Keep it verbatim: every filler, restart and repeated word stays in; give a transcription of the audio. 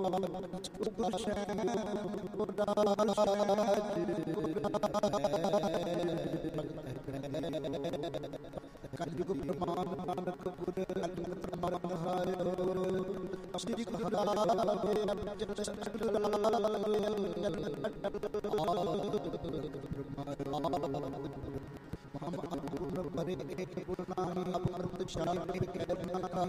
कलयुग प्रमाण नानक गुर कलयुग प्रमाण श्री हम अनुगुण परे गुण नाम अमृत शाही